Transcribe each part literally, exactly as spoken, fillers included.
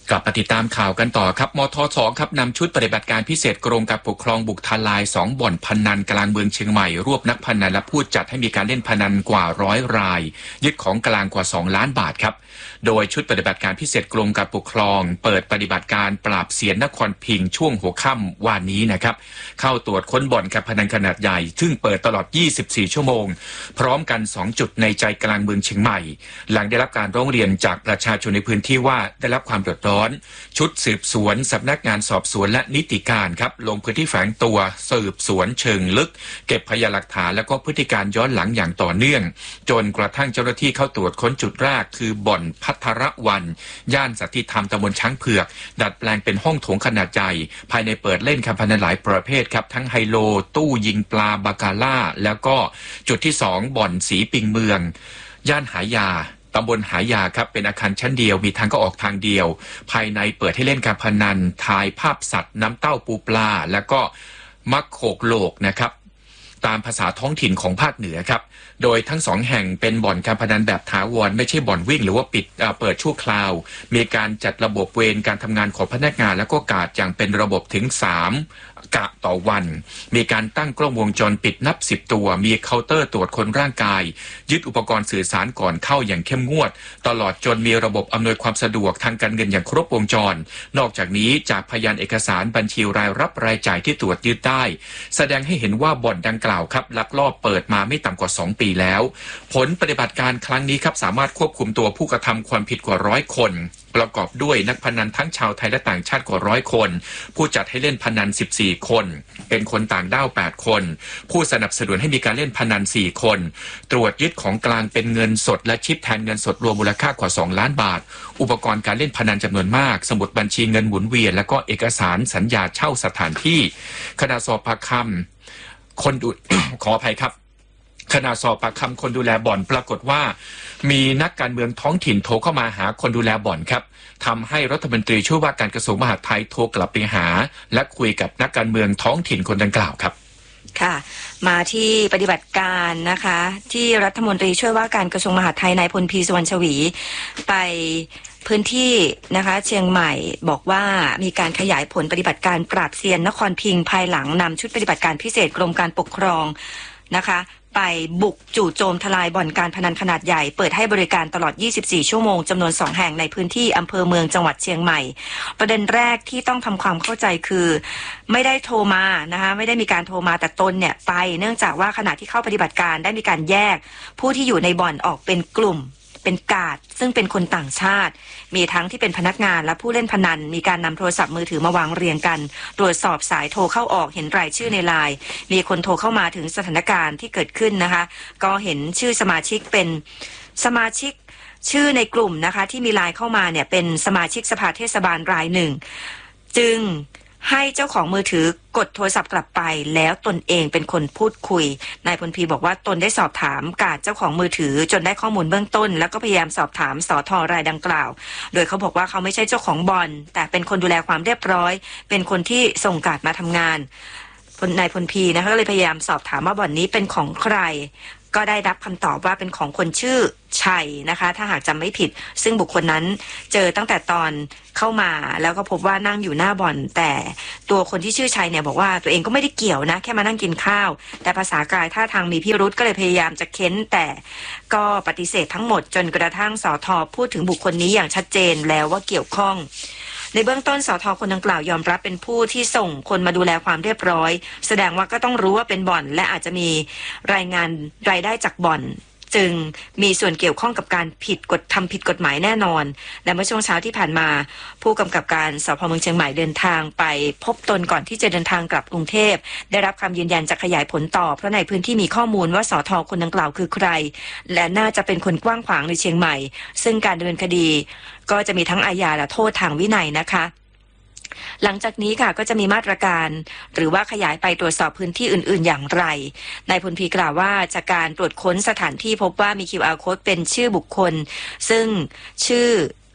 กลับมาติดตามข่าวกันต่อครับมทสองครับนำชุดปฏิบัติการพิเศษกรมการปกครองบุกทลายสองบ่อนพนันกลางเมืองเชียงใหม่รวบนักพนันและผู้จัดให้มีการเล่นพนันกว่าร้อยรายยึดของกลางกว่าสองล้านบาทครับโดยชุดปฏิบัติการพิเศษกรมการปกครองเปิดปฏิบัติการปราบเซียนนครพิงค์ช่วงหัวค่ำวันนี้นะครับเข้าตรวจค้นบ่อนการพนันขนาดใหญ่ซึ่งเปิดตลอดยี่สิบสี่ชั่วโมงพร้อมกันสองจุดในใจกลางเมืองเชียงใหม่หลังได้รับการร้องเรียนจากประชาชนในพื้นที่ว่าได้รับความเดือดร้อนชุดสืบสวนสำนักงานสอบสวนและนิติการครับลงพื้นที่แฝงตัวสืบสวนเชิงลึกเก็บพยานหลักฐานและก็พฤติการย้อนหลังอย่างต่อเนื่องจนกระทั่งเจ้าหน้าที่เข้าตรวจค้นจุดแรกคือบ่อนพัทรวันย่านสันติธรรมตำบลช้างเผือกดัดแปลงเป็นห้องโถงขนาดใหญ่ภายในเปิดเล่นการพนันหลายประเภทครับทั้งไฮโลตู้ยิงปลาบาคาร่าแล้วก็จุดที่สองบ่อนสีปิงเมืองย่านหายาตำบลหายาครับเป็นอาคารชั้นเดียวมีทางเข้าออกทางเดียวภายในเปิดให้เล่นการพนันทายภาพสัตว์น้ำเต้าปูปลาแล้วก็มักโขกโลกนะครับตามภาษาท้องถิ่นของภาคเหนือครับโดยทั้งสองแห่งเป็นบ่อนการพนันแบบถาวรไม่ใช่บ่อนวิ่งหรือว่าปิดเปิดชั่วคราวมีการจัดระบบเวรการทำงานของพนักงานและก็การอย่างเป็นระบบถึงสามกะต่อวันมีการตั้งกล้องวงจรปิดนับสิบตัวมีเคาน์เตอร์ตรวจคนร่างกายยึดอุปกรณ์สื่อสารก่อนเข้าอย่างเข้มงวดตลอดจนมีระบบอำนวยความสะดวกทางการเงินอย่างครบวงจรนอกจากนี้จากพยานเอกสารบัญชีรายรับรายจ่ายที่ตรวจยึดได้แสดงให้เห็นว่าบ่อนดังกล่าวครับลักลอบเปิดมาไม่ต่ำกว่าสองปีแล้วผลปฏิบัติการครั้งนี้ครับสามารถควบคุมตัวผู้กระทำความผิดกว่าร้อยคนประกอบด้วยนักพนันทั้งชาวไทยและต่างชาติกว่าร้อยคนผู้จัดให้เล่นพนันสิบสี่คนเป็นคนต่างด้าวแปดคนผู้สนับสนุนให้มีการเล่นพนันสี่คนตรวจยึดของกลางเป็นเงินสดและชิปแทนเงินสดรวมมูลค่ากว่าสองล้านบาทอุปกรณ์การเล่นพนันจำนวนมากสมุดบัญชีเงินหมุนเวียนและก็เอกสารสัญญาเช่าสถานที่ขณะสอบปากคำคนดู ขออภัยครับขณะสอบปากคำคนดูแลบ่อนปรากฏว่ามีนักการเมืองท้องถิ่นโทรเข้ามาหาคนดูแลบ่อนครับทำให้รัฐมนตรีช่วยว่าการกระทรวงมหาดไทยโทรกลับไปหาและคุยกับนักการเมืองท้องถิ่นคนดังกล่าวครับค่ะมาที่ปฏิบัติการนะคะที่รัฐมนตรีช่วยว่าการกระทรวงมหาดไทยนายพลพีสุวรรณชวีไปพื้นที่นะคะเชียงใหม่บอกว่ามีการขยายผลปฏิบัติการปราบเซียนนครพิงค์ภายหลังนำชุดปฏิบัติการพิเศษกรมการปกครองนะคะไปบุกจู่โจมทลายบ่อนการพนันขนาดใหญ่เปิดให้บริการตลอดยี่สิบสี่ชั่วโมงจำนวนสองแห่งในพื้นที่อำเภอเมืองจังหวัดเชียงใหม่ประเด็นแรกที่ต้องทำความเข้าใจคือไม่ได้โทรมานะคะไม่ได้มีการโทรมาแต่ตนเนี่ยไปเนื่องจากว่าขณะที่เข้าปฏิบัติการได้มีการแยกผู้ที่อยู่ในบ่อนออกเป็นกลุ่มเป็นกาดซึ่งเป็นคนต่างชาติมีทั้งที่เป็นพนักงานและผู้เล่นพนันมีการนำโทรศัพท์มือถือมาวางเรียงกันตรวจสอบสายโทรเข้าออกเห็นรายชื่อในไลน์มีคนโทรเข้ามาถึงสถานการณ์ที่เกิดขึ้นนะคะก็เห็นชื่อสมาชิกเป็นสมาชิกชื่อในกลุ่มนะคะที่มีไลน์เข้ามาเนี่ยเป็นสมาชิกสภาเทศบาลรายหนึ่งจึงให้เจ้าของมือถือกดโทรศัพท์กลับไปแล้วตนเองเป็นคนพูดคุยนายพลพีบอกว่าตนได้สอบถามกาดเจ้าของมือถือจนได้ข้อมูลเบื้องต้นแล้วก็พยายามสอบถามสทรายดังกล่าวโดยเขาบอกว่าเขาไม่ใช่เจ้าของบ่อนแต่เป็นคนดูแลความเรียบร้อยเป็นคนที่ส่งกาดมาทำงานนายพลพีนะคะก็เลยพยายามสอบถามว่าบ่อนนี้เป็นของใครก็ได้รับคำตอบว่าเป็นของคนชื่อชัยนะคะถ้าหากจำไม่ผิดซึ่งบุคคลนั้นเจอตั้งแต่ตอนเข้ามาแล้วก็พบว่านั่งอยู่หน้าบ่อนแต่ตัวคนที่ชื่อชัยเนี่ยบอกว่าตัวเองก็ไม่ได้เกี่ยวนะแค่มานั่งกินข้าวแต่ภาษากายท่าทางมีพิรุธก็เลยพยายามจะเค้นแต่ก็ปฏิเสธทั้งหมดจนกระทั่งสท.พูดถึงบุคคลนี้อย่างชัดเจนแล้วว่าเกี่ยวข้องในเบื้องต้นสท.คนดังกล่าวยอมรับเป็นผู้ที่ส่งคนมาดูแลความเรียบร้อยแสดงว่าก็ต้องรู้ว่าเป็นบ่อนและอาจจะมีรายงานรายได้จากบ่อนจึงมีส่วนเกี่ยวข้องกับการผิดกฎทำผิดกฎหมายแน่นอนและเมื่อช่วงเช้าที่ผ่านมาผู้กำกับการสภ.เมืองเชียงใหม่เดินทางไปพบตนก่อนที่จะเดินทางกลับกรุงเทพได้รับคำยืนยันจะขยายผลต่อเพราะในพื้นที่มีข้อมูลว่าสท.คนดังกล่าวคือใครและน่าจะเป็นคนกว้างขวางในเชียงใหม่ซึ่งการดำเนินคดีก็จะมีทั้งอาญาและโทษทางวินัยนะคะหลังจากนี้ค่ะก็จะมีมาตรการหรือว่าขยายไปตรวจสอบพื้นที่อื่นๆอย่างไรนายพลพีกล่าวว่าจากการตรวจค้นสถานที่พบว่ามี คิว อาร์ Code เป็นชื่อบุคคลซึ่งชื่อ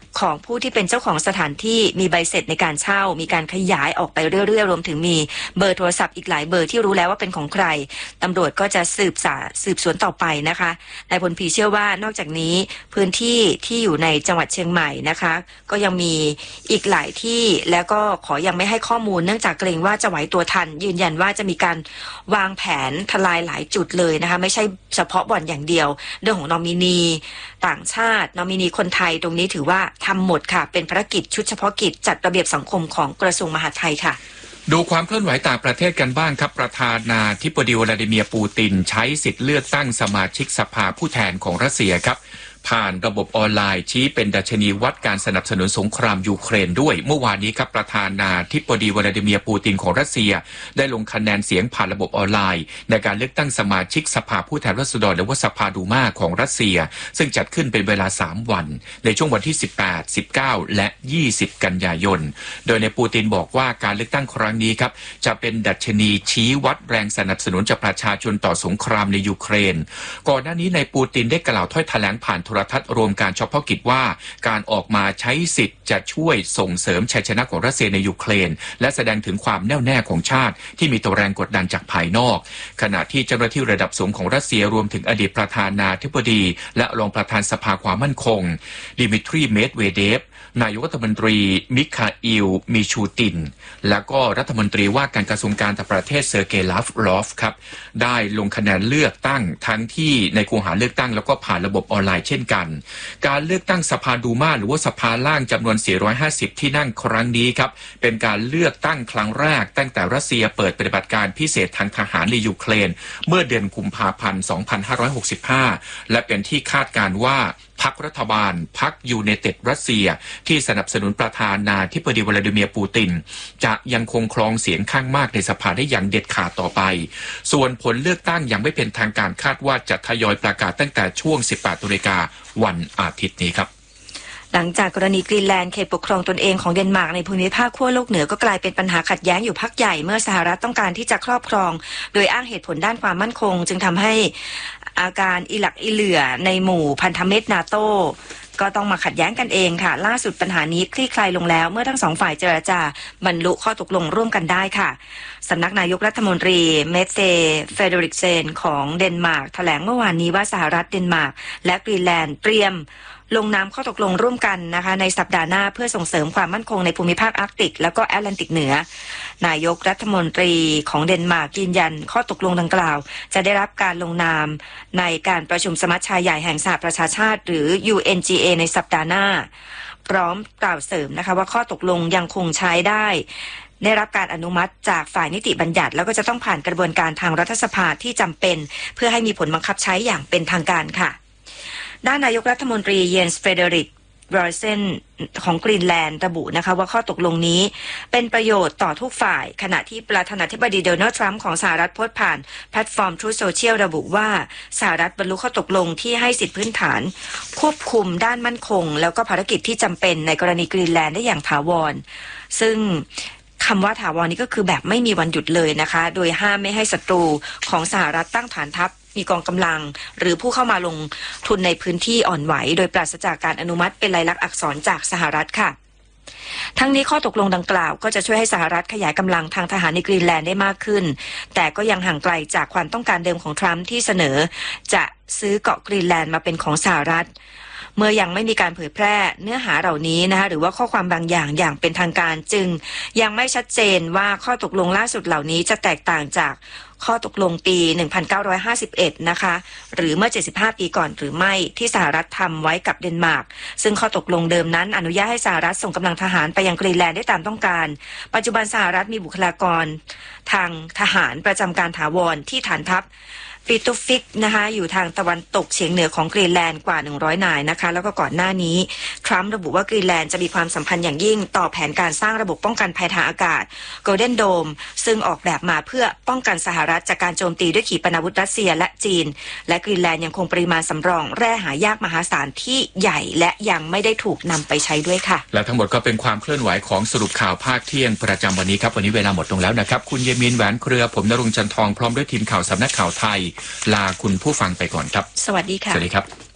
ของผู้ที่เป็นเจ้าของสถานที่มีใบเสร็จในการเช่ามีการขยายออกไปเรื่อยๆรวมถึงมีเบอร์โทรศัพท์อีกหลายเบอร์ที่รู้แล้วว่าเป็นของใครตำรวจก็จะสืบสาสืบสวนต่อไปนะคะนายพลพีเชื่อว่านอกจากนี้พื้นที่ที่อยู่ในจังหวัดเชียงใหม่นะคะก็ยังมีอีกหลายที่แล้วก็ขอยังไม่ให้ข้อมูลเนื่องจากเกรงว่าจะไหวตัวทันยืนยันว่าจะมีการวางแผนทลายหลายจุดเลยนะคะไม่ใช่เฉพาะบ่อนอย่างเดียวเรื่องของนอมินีต่างชาตินอมินีคนไทยตรงนี้ถือว่าทำหมดค่ะเป็นภารกิจชุดเฉพาะกิจจัดระเบียบสังคมของกระทรวงมหาดไทยค่ะดูความเคลื่อนไหวต่างประเทศกันบ้างครับประธานาธิบดีวลาดิเมียร์ปูตินใช้สิทธิ์เลือกตั้งสมาชิกสภาผู้แทนของรัสเซียครับผ่านระบบออนไลน์ชี้เป็นดัชนีวัดการสนับสนุนสงครามยูเครนด้วยเมื่อวานนี้ครับประธานาธิบดีวลาดิเมียร์ปูตินของรัสเซียได้ลงคะแนนเสียงผ่านระบบออนไลน์ในการเลือกตั้งสมาชิกสภาผู้แทนราษฎรหรือว่าสภาดูมาของรัสเซียซึ่งจัดขึ้นเป็นเวลาสามวันในช่วงวันที่สิบแปด สิบเก้าและยี่สิบกันยายนโดยในปูตินบอกว่าการเลือกตั้งครั้งนี้ครับจะเป็นดัชนีชี้วัดแรงสนับสนุนจากประชาชนต่อสงครามในยูเครนก่อนหน้านี้ในปูตินได้กล่าวถ้อยแถลงผ่านโทรทัศน์รวมการเฉพาะกิจว่าการออกมาใช้สิทธิ์จะช่วยส่งเสริมชัยชนะของรัสเซียในยูเครนและแสดงถึงความแน่วแน่ของชาติที่มีตัวแรงกดดันจากภายนอกขณะที่เจ้าหน้าที่ระดับสูงของรัสเซียรวมถึงอดีตประธานาธิบดีและรองประธานสภาความมั่นคงดิมิทรีเมดเวเดฟนายกรัฐมนตรีมิคาอิลมิชูตินและก็รัฐมนตรีว่าการกระทรวงการต่างประเทศเซอร์เกย์ลาฟรอฟครับได้ลงคะแนนเลือกตั้งทั้งที่ในคูหาเลือกตั้งแล้วก็ผ่านระบบออนไลน์เช่นกันการเลือกตั้งสภาดูมาหรือว่าสภาล่างจำนวนสี่ร้อยห้าสิบที่นั่งครั้งนี้ครับเป็นการเลือกตั้งครั้งแรกตั้งแต่รัสเซียเปิดปฏิบัติการพิเศษทางทหารในยูเครนเมื่อเดือนกุมภาพันธ์สองพันห้าร้อยหกสิบห้าและเป็นที่คาดการณ์ว่าพรรครัฐบาลพรรคยูไนเต็ดรัสเซียที่สนับสนุนประธานาธิบดีวลาดิเมียร์ปูตินจะยังคงครองเสียงข้างมากในสภาได้อย่างเด็ดขาดต่อไปส่วนผลเลือกตั้งยังไม่เป็นทางการคาดว่าจะทยอยประกาศตั้งแต่ช่วง สิบแปดนาฬิกาวันอาทิตย์นี้ครับหลังจากกรณีกรีนแลนด์เขตปกครองตนเองของเดนมาร์กในภูมิภาคขั้วโลกเหนือก็กลายเป็นปัญหาขัดแย้งอยู่พักใหญ่เมื่อสหรัฐต้องการที่จะครอบครองโดยอ้างเหตุผลด้านความมั่นคงจึงทำให้อาการอิหลักอิเหลื่อในหมู่พันธมิตรนาโต้ก็ต้องมาขัดแย้งกันเองค่ะล่าสุดปัญหานี้คลี่คลายลงแล้วเมื่อทั้งสองฝ่ายเจรจาบรรลุข้อตกลงร่วมกันได้ค่ะสำนักนายกรัฐมนตรีเมเซเฟเดริกเซนของเดนมาร์กแถลงเมื่อวานนี้ว่าสหรัฐเดนมาร์กและกรีนแลนด์เตรียมลงนามข้อตกลงร่วมกันนะคะในสัปดาห์หน้าเพื่อส่งเสริมความมั่นคงในภูมิภาคอาร์กติกแล้วก็แอตแลนติกเหนือนายกรัฐมนตรีของเดนมาร์กยืนยันข้อตกลงดังกล่าวจะได้รับการลงนามในการประชุมสมัชชาใหญ่แห่งสหประชาชาติหรือ ยู เอ็น จี เอ ในสัปดาห์หน้าพร้อมกล่าวเสริมนะคะว่าข้อตกลงยังคงใช้ได้ได้รับการอนุมัติจากฝ่ายนิติบัญญัติแล้วก็จะต้องผ่านกระบวนการทางรัฐสภาที่จำเป็นเพื่อให้มีผลบังคับใช้อย่างเป็นทางการค่ะด้านนายกรัฐมนตรีเยนส์เฟเดริกบรอยเซนของกรีนแลนด์ระบุนะคะว่าข้อตกลงนี้เป็นประโยชน์ต่อทุกฝ่ายขณะที่ประธานาธิบดีโดนัลด์ทรัมป์ของสหรัฐโพสต์ผ่านแพลตฟอร์ม Truth Social ระบุว่าสหรัฐบรรลุข้อตกลงที่ให้สิทธิพื้นฐานควบคุมด้านมั่นคงแล้วก็ภารกิจที่จำเป็นในกรณีกรีนแลนด์ได้อย่างถาวรซึ่งคำว่าถาวรนี้ก็คือแบบไม่มีวันหยุดเลยนะคะโดยห้ามไม่ให้ศัตรูของสหรัฐตั้งฐานทัพมีกองกำลังหรือผู้เข้ามาลงทุนในพื้นที่อ่อนไหวโดยปราศจากการอนุมัติเป็นลายลักษณ์อักษรจากสหรัฐค่ะทั้งนี้ข้อตกลงดังกล่าวก็จะช่วยให้สหรัฐขยายกำลังทางทหารในกรีนแลนด์ได้มากขึ้นแต่ก็ยังห่างไกลจากความต้องการเดิมของทรัมป์ที่เสนอจะซื้อเกาะกรีนแลนด์มาเป็นของสหรัฐเมื่อยังไม่มีการเผยแพร่เนื้อหาเหล่านี้นะคะหรือว่าข้อความบางอย่างอย่างเป็นทางการจึงยังไม่ชัดเจนว่าข้อตกลงล่าสุดเหล่านี้จะแตกต่างจากข้อตกลงปีหนึ่งพันเก้าร้อยห้าสิบเอ็ดนะคะหรือเมื่อเจ็ดสิบห้าปีก่อนหรือไม่ที่สหรัฐทำไว้กับเดนมาร์กซึ่งข้อตกลงเดิมนั้นอนุญาตให้สหรัฐส่งกำลังทหารไปยังกรีนแลนด์ได้ตามต้องการปัจจุบันสหรัฐมีบุคลากรทางทหารประจำการถาวรที่ฐานทัพปิตูฟิกนะคะอยู่ทางตะวันตกเฉียงเหนือของกรีนแลนด์กว่าหนึ่งร้อยนายนะคะแล้วก็ก่อนหน้านี้ทรัมป์ระบุว่ากรีนแลนด์จะมีความสัมพันธ์อย่างยิ่งต่อแผนการสร้างระบบป้องกันภัยทางอากาศ Golden Dome ซึ่งออกแบบมาเพื่อป้องกันสหรัฐจากการโจมตีด้วยขีปนาวุธรัสเซียและจีนและกรีนแลนด์ยังคงปริมาณสำรองแร่หายากมหาศาลที่ใหญ่และยังไม่ได้ถูกนำไปใช้ด้วยค่ะและทั้งหมดก็เป็นความเคลื่อนไหวของสรุปข่าวภาคเที่ยงประจำวันนี้ครับวันนี้เวลาหมดลงแล้วนะครับคุณเยมินแหวนเครือผมณรงค์จันทองพร้อมด้วยทีมข่าวสำนักข่าวไทยลาคุณผู้ฟังไปก่อนครับสวัสดีค่ะสวัสดีครับ